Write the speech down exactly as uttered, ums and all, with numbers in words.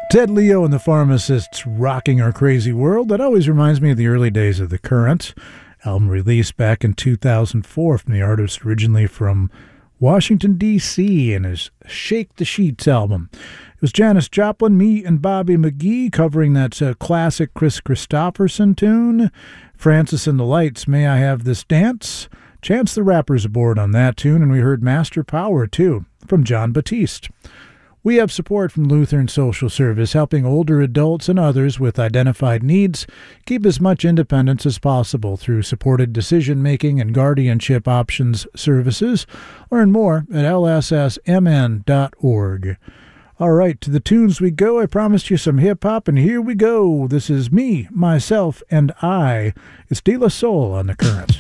Ted Leo and the Pharmacists rocking our crazy world. That always reminds me of the early days of The Current. Album released back in two thousand four from the artist originally from Washington, D C, and his Shake the Sheets album. It was Janis Joplin, me, and Bobby McGee covering that uh, classic Chris Christopherson tune. Francis and the Lights, May I Have This Dance? Chance the Rapper's aboard on that tune, and we heard Master Power, too, from John Batiste. We have support from Lutheran Social Service, helping older adults and others with identified needs keep as much independence as possible through supported decision-making and guardianship options services. Learn more at L S S M N dot org. All right, to the tunes we go. I promised you some hip-hop, and here we go. This is Me, Myself, and I. It's De La Soul on The Current.